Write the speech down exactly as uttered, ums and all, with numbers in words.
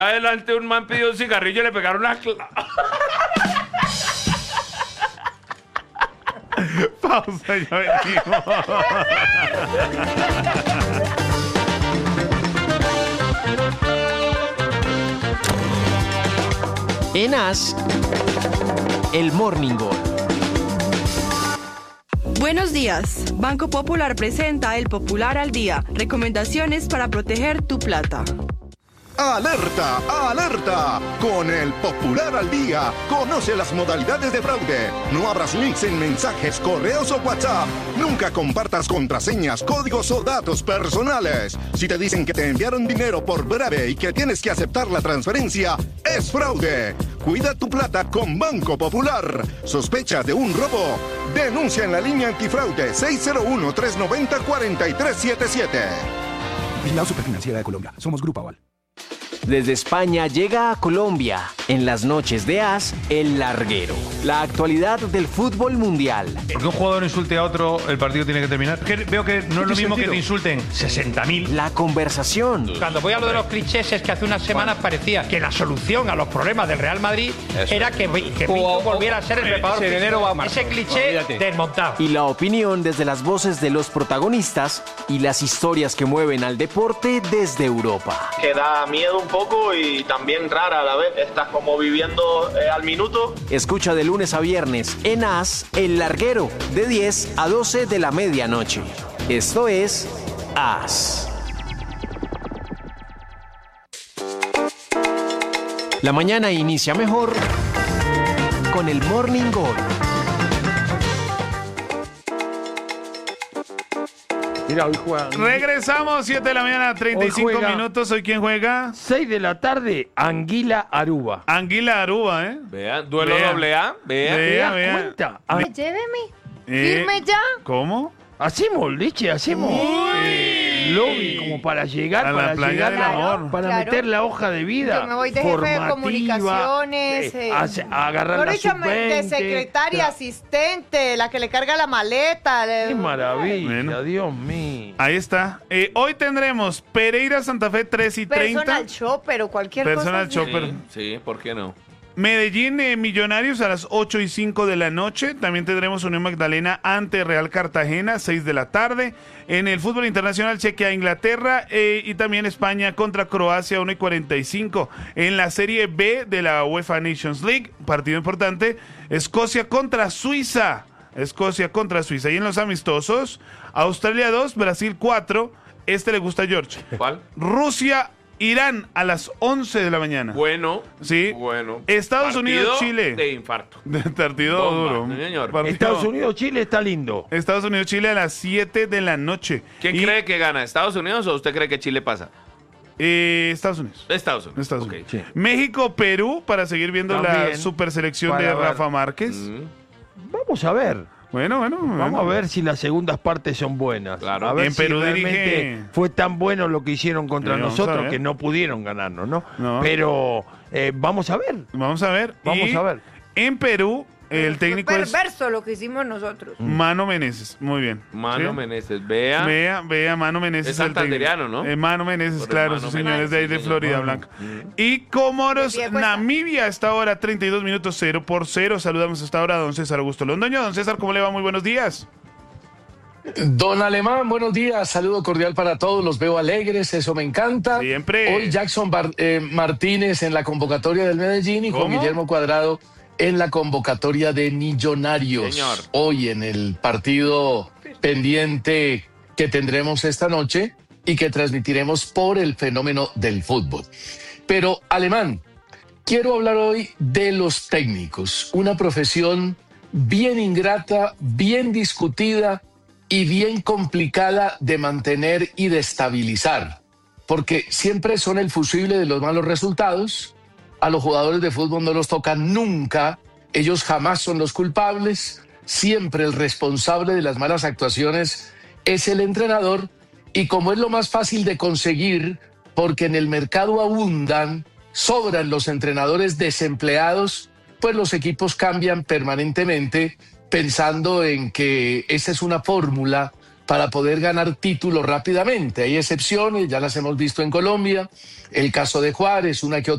Adelante un man pidió un cigarrillo y le pegaron una... cla- Pausa, ya venimos. En As, el Morning Call. Buenos días. Banco Popular presenta el Popular al Día. Recomendaciones para proteger tu plata. ¡Alerta! ¡Alerta! Con el Popular al Día, conoce las modalidades de fraude. No abras links en mensajes, correos o WhatsApp. Nunca compartas contraseñas, códigos o datos personales. Si te dicen que te enviaron dinero por breve y que tienes que aceptar la transferencia, es fraude. Cuida tu plata con Banco Popular. ¿Sospechas de un robo? Denuncia en la línea antifraude seis cero uno, tres nueve cero, cuatro tres siete siete. Vigilado Superfinanciera de Colombia. Somos Grupo Aval. Desde España llega a Colombia, en las noches de As, el larguero. La actualidad del fútbol mundial. Porque un jugador insulte a otro, el partido tiene que terminar. Que veo que no es lo mismo que te insulten sesenta mil. La conversación. Cuando voy a lo de los clichés es que hace unas semanas parecía que la solución a los problemas del Real Madrid Eso. era que, que Pinto volviera a ser el preparador ese enero físico. va a marcar. Ese cliché Olvídate. desmontado. Y la opinión desde las voces de los protagonistas y las historias que mueven al deporte desde Europa. Que da miedo un poco y también rara a la vez. Estás como viviendo eh, al minuto. Escucha de lunes a viernes en As, el larguero, de diez a doce de la medianoche. Esto es As. La mañana inicia mejor con el Morning Call. Mira, hoy juegan. Regresamos, siete de la mañana, treinta y cinco Hoy juega- minutos. ¿Hoy quién juega? seis de la tarde, Anguila Aruba. Anguila Aruba, ¿eh? Vean, duelo Vea. doble A. Vean. ¿Te Vea, das vea. cuenta? Ah, Lléveme. Eh, Firme ya. ¿Cómo? hacemos, leche, hacemos eh, lobby como para llegar, A la para playa llegar del a- amor. para Claro. meter la hoja de vida. Yo me voy de jefe de formativa, comunicaciones, eh, eh. hace- a agarrar Por la hecho, sub me- de veinte. secretaria, asistente, la que le carga la maleta. de- Qué maravilla, Bueno. Dios mío. Ahí está. Eh, hoy tendremos Pereira Santa Fe tres y treinta. Personal shopper o cualquier Personal cosa. así. shopper. Sí, sí, ¿por qué no? Medellín eh, Millonarios a las ocho y cinco de la noche. También tendremos Unión Magdalena ante Real Cartagena, seis de la tarde. En el fútbol internacional, Chequia Inglaterra eh, y también España contra Croacia, una y cuarenta y cinco. En la Serie B de la UEFA Nations League, partido importante, Escocia contra Suiza. Escocia contra Suiza. Y en los amistosos, Australia dos, Brasil cuatro. Este le gusta a George. ¿Cuál? Rusia, Irán a las once de la mañana. Bueno. Sí. Bueno. Estados Partido Unidos, Chile. de infarto. De partido Bomba, duro. sí, señor. Partido- Estados Unidos, Chile está lindo. Estados Unidos, Chile a las siete de la noche. ¿Quién Y, cree que gana? ¿Estados Unidos o usted cree que Chile pasa? eh, Estados Unidos. Estados Unidos. Estados Ok. Unidos. Sí. México, Perú, para seguir viendo la También, super selección para de ver. Rafa Márquez. Mm. Vamos a ver. Bueno, bueno. Vamos bueno. a ver si las segundas partes son buenas. Claro. A ver En si Perú realmente dirige- fue tan bueno lo que hicieron contra Sí, vamos a nosotros ver. que no pudieron ganarnos, ¿no? No. Pero eh, vamos a ver. Vamos a ver. Vamos Y a ver. En Perú, el técnico Fue es perverso lo que hicimos nosotros. Mano Meneses. Muy bien. Mano ¿Sí? Meneses, vea. Vea, vea, Mano Meneses. Es el técnico. santanderiano, ¿no? Eh, Mano Meneses, Por el claro, Mano sus señores de ahí de Meneses, sí, Florida señor. Blanca. Mm. Y Comoros, De pie cuesta. Namibia, a esta hora, treinta y dos minutos, cero por cero. Saludamos a esta hora a don César Augusto Londoño. Don César, ¿cómo le va? Muy buenos días. Don Alemán, buenos días, saludo cordial para todos, los veo alegres, eso me encanta. Siempre. Hoy Jackson Bar- eh, Martínez en la convocatoria del Medellín y Juan ¿Cómo? Guillermo Cuadrado en la convocatoria de Millonarios. Señor. Hoy en el partido pendiente que tendremos esta noche y que transmitiremos por el fenómeno del fútbol. Pero Alemán, quiero hablar hoy de los técnicos, una profesión bien ingrata, bien discutida y bien complicada de mantener y de estabilizar, porque siempre son el fusible de los malos resultados. A los jugadores de fútbol no los tocan nunca, ellos jamás son los culpables, siempre el responsable de las malas actuaciones es el entrenador, y como es lo más fácil de conseguir, porque en el mercado abundan, sobran los entrenadores desempleados, pues los equipos cambian permanentemente pensando en que esa es una fórmula para poder ganar títulos rápidamente. Hay excepciones, ya las hemos visto en Colombia, el caso de Juárez, una que otra